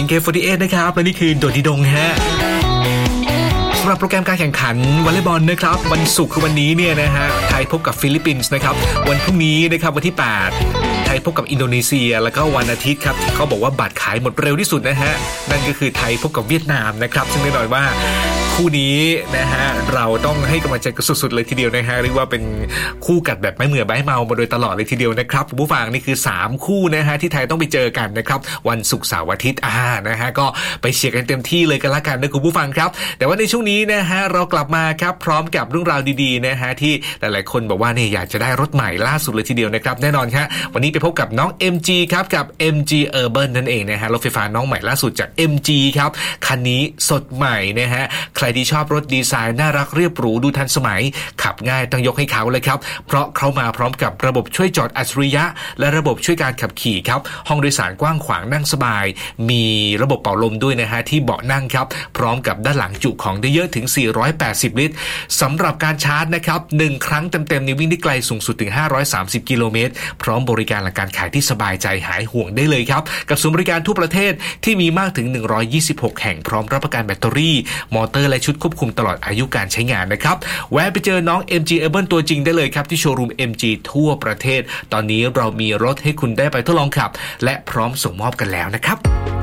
BNK48 นะครับและนี่คือโดดดิดงฮะสำหรับโปรแกรมการแข่งขันวอลเลย์บอลนะครับวันศุกร์คือวันนี้เนี่ยนะฮะไทยพบกับฟิลิปปินส์นะครับวันพรุ่งนี้นะครับวันที่8ไทยพบกับอินโดนีเซียแล้วก็วันอาทิตย์ครับที่เขาบอกว่าบัตรขายหมดเร็วที่สุดนะฮะนั่นก็คือไทยพบกับเวียดนามนะครับซึ่งแน่นอนว่าคู่นี้นะฮะเราต้องให้กำลังใจกันสุดๆเลยทีเดียวนะฮะเรียกว่าเป็นคู่กัดแบบไม่เหมือไม้เมามาโดยตลอดเลยทีเดียวนะครับคุณผู้ฟังนี่คือ3คู่นะฮะที่ไทยต้องไปเจอกันนะครับวันศุกร์เสาร์อาทิตย์นะฮะก็ไปเชียร์กันเต็มที่เลยกันละกันนะคุณผู้ฟังครับแต่ว่าในช่วงนี้นะฮะเรากลับมาครับพร้อมกับเรื่องราวดีๆนะฮะที่หลายๆคนบอกว่าเนี่ยอยากจะได้รถใหม่ล่าสุดเลยทีเดียวนะครับแน่นอนครับวันนี้ไปพบกับน้อง MG ครับกับ MG Urban นั่นเองนะฮะรถไฟฟ้าน้องใหม่ล่าสุดจาก MG ครับคันนี้สดใหม่นะฮะใครที่ชอบรถดีไซน์น่ารักเรียบหรูดูทันสมัยขับง่ายต้องยกให้เขาเลยครับเพราะเขามาพร้อมกับระบบช่วยจอดอัจฉริยะและระบบช่วยการขับขี่ครับห้องโดยสารกว้างขวางนั่งสบายมีระบบเป่าลมด้วยนะฮะที่เบาะนั่งครับพร้อมกับด้านหลังจุของได้เยอะถึง480ลิตรสำหรับการชาร์จนะครับ1ครั้งเต็มๆในวิ่งได้ไกลสูงสุดถึง530กิโลเมตรพร้อมบริการหลังการขายที่สบายใจหายห่วงได้เลยครับกับศูนย์บริการทั่วประเทศที่มีมากถึง126แห่งพร้อมรับประกันแบตเตอรี่มอเตอร์และชุดควบคุมตลอดอายุการใช้งานนะครับแวะไปเจอน้อง MG Urban ตัวจริงได้เลยครับที่โชว์รูม MG ทั่วประเทศตอนนี้เรามีรถให้คุณได้ไปทดลองขับและพร้อมส่งมอบกันแล้วนะครับ